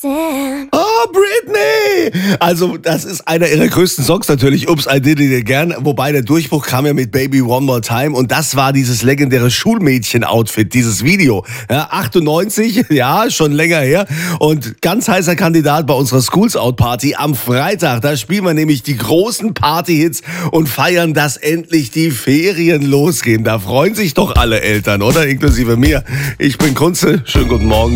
understand. Oh, Britney! Also, das ist einer ihrer größten Songs natürlich. Ups, I did it again. Wobei der Durchbruch kam ja mit Baby One More Time. Und das war dieses legendäre Schulmädchen-Outfit, dieses Video. Ja, 98, ja, schon länger her. Und ganz heißer Kandidat bei unserer Schools Out Party am Freitag. Da spielen wir nämlich die großen Partyhits und feiern, dass endlich die Ferien losgehen. Da freuen sich doch alle Eltern, oder? Inklusive mir. Ich bin Kunze. Schönen guten Morgen.